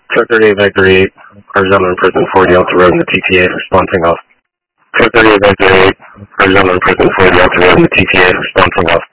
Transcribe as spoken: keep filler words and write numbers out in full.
Truck thirty-eight Vector eight, Arizona in prison for Delta Road in the T P A, responding off. Truck thirty-eight Vector eight, Arizona in prison for Delta Road in the T P A, responding off.